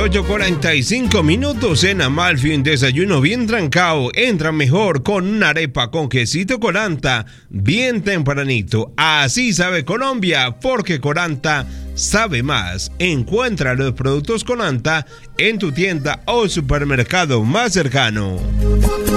8:45 en Amalfi, un desayuno bien trancado. Entra mejor con una arepa con quesito Coranta, bien tempranito. Así sabe Colombia, porque Coranta sabe más. Encuentra los productos Coranta en tu tienda o supermercado más cercano.